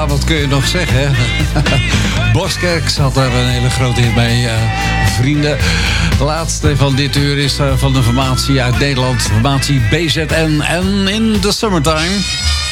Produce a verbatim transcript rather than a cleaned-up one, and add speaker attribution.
Speaker 1: Ja, wat kun je nog zeggen? Boskerk had daar een hele grote hit mee, uh, vrienden. De laatste van dit uur is uh, van de formatie uit Nederland. Formatie B Z N en In the Summertime.